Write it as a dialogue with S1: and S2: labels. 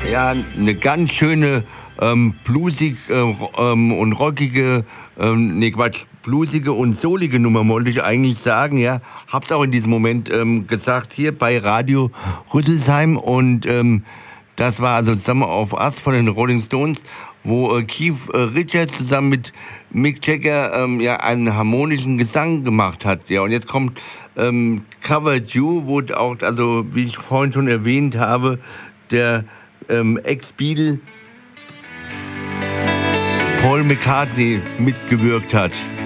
S1: ja, eine ganz schöne bluesig und rockige, bluesige und soulige Nummer wollte ich eigentlich sagen, ja. Hab's auch in diesem Moment gesagt, hier bei Radio Rüsselsheim und das war also Summer of Us von den Rolling Stones, wo Keith Richards zusammen mit Mick Jagger ja einen harmonischen Gesang gemacht hat. Ja, und jetzt kommt Covered You, wo auch, also wie ich vorhin schon erwähnt habe, der Ex-Beatle Paul McCartney mitgewirkt hat.